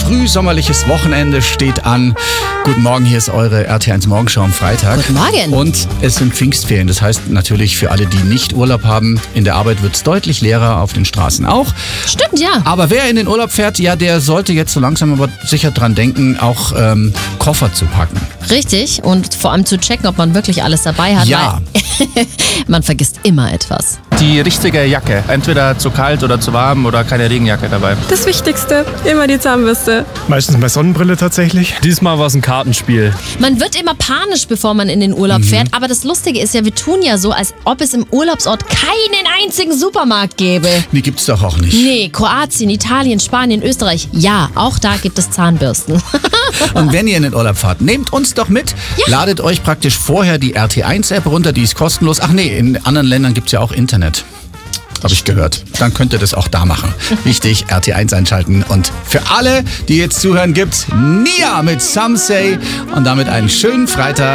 frühsommerliches Wochenende steht an. Guten Morgen, hier ist eure RT1 Morgenschau am Freitag. Guten Morgen. Und es sind Pfingstferien. Das heißt natürlich für alle, die nicht Urlaub haben, in der Arbeit wird es deutlich leerer, auf den Straßen auch. Stimmt, ja. Aber wer in den Urlaub fährt, ja, der sollte jetzt so langsam aber sicher dran denken, auch Koffer zu packen. Richtig. Und vor allem zu checken, ob man wirklich alles dabei hat. Ja. Weil man vergisst immer etwas. Die richtige Jacke. Entweder zu kalt oder zu warm oder keine Regenjacke dabei. Das Wichtigste, immer die Zahnbürste. Meistens bei Sonnenbrille tatsächlich. Diesmal war es ein Kartenspiel. Man wird immer panisch, bevor man in den Urlaub fährt. Aber das Lustige ist ja, wir tun ja so, als ob es im Urlaubsort keinen einzigen Supermarkt gäbe. Die gibt's doch auch nicht. Nee, Kroatien, Italien, Spanien, Österreich. Ja, auch da gibt es Zahnbürsten. Und wenn ihr in den Urlaub fahrt, nehmt uns doch mit. Ja. Ladet euch praktisch vorher die RT1-App runter, die ist kostenlos. Ach nee, in anderen Ländern gibt's ja auch Internet. Habe ich gehört. Dann könnt ihr das auch da machen. Wichtig, RT1 einschalten. Und für alle, die jetzt zuhören, gibt's Nia mit Some Say. Und damit einen schönen Freitag.